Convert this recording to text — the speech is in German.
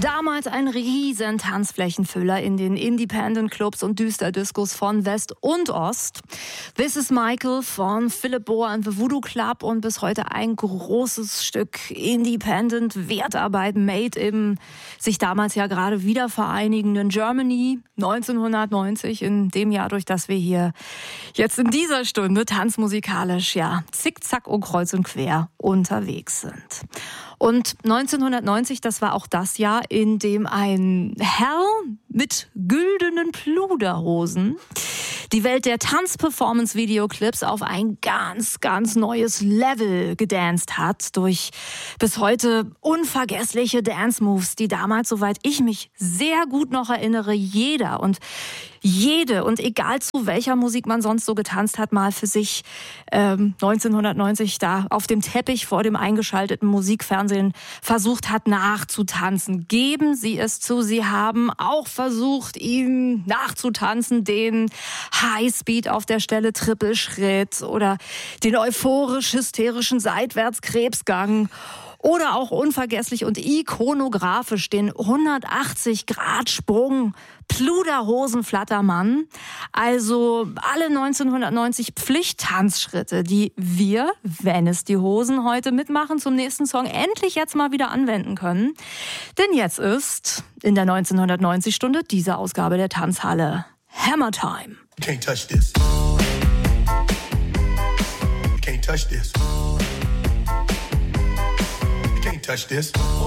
Damals ein riesen Tanzflächenfüller in den Independent-Clubs und Düsterdiscos von West und Ost. This is Michael von Philip Bohr and the Voodoo Club und bis heute ein großes Stück Independent-Wertarbeit made im sich damals ja gerade wieder vereinigenden Germany 1990, in dem Jahr, durch das wir hier jetzt in dieser Stunde tanzmusikalisch ja zickzack und kreuz und quer unterwegs sind. Und 1990, das war auch das Jahr, in dem ein Herr mit güldenen Pluderhosen die Welt der Tanz-Performance-Videoclips auf ein ganz, ganz neues Level gedanced hat. Durch bis heute unvergessliche Dance-Moves, die damals, soweit ich mich sehr gut noch erinnere, jeder und jede und egal zu welcher Musik man sonst so getanzt hat, mal für sich 1990 da auf dem Teppich vor dem eingeschalteten Musikfernsehen versucht hat nachzutanzen. Geben Sie es zu, Sie haben auch versucht, ihm nachzutanzen, den Highspeed auf der Stelle Trippelschritt oder den euphorisch-hysterischen Seitwärtskrebsgang. Oder auch unvergesslich und ikonografisch den 180-Grad-Sprung Pluderhosenflattermann. Also alle 1990 Pflichttanzschritte, die wir, wenn es die Hosen heute mitmachen, zum nächsten Song endlich jetzt mal wieder anwenden können. Denn jetzt ist in der 1990-Stunde diese Ausgabe der Tanzhalle Hammer Time. You can't touch this. You can't touch this. Touch this.